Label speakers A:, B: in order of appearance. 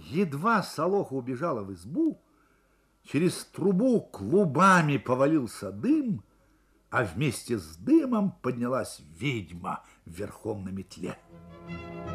A: Едва Солоха убежала в избу, через трубу клубами повалился дым, а вместе с дымом поднялась ведьма верхом на метле.